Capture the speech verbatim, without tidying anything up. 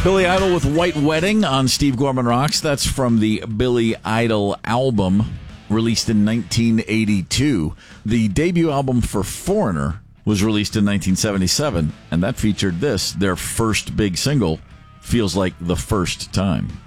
Billy Idol with White Wedding on Steve Gorman Rocks. That's from the Billy Idol album released in nineteen eighty-two. The debut album for Foreigner was released in nineteen seventy-seven, and that featured this, their first big single, Feels Like the First Time.